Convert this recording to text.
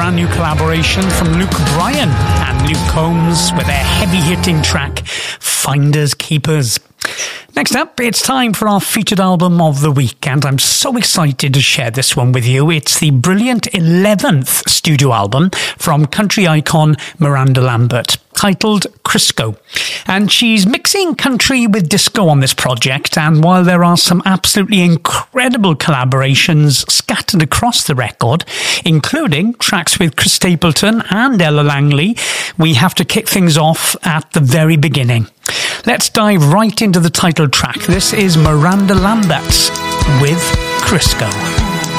brand new collaboration from Luke Bryan and Luke Combs with their heavy-hitting track, Finders Keepers. Next up, it's time for our featured album of the week, and I'm so excited to share this one with you. It's the brilliant 11th studio album from country icon Miranda Lambert, titled Crisco. And she's mixing country with disco on this project, and while there are some absolutely incredible collaborations scattered across the record, including tracks with Chris Stapleton and Ella Langley, we have to kick things off at the very beginning. Let's dive right into the title track. This is Miranda Lambert with Crisco.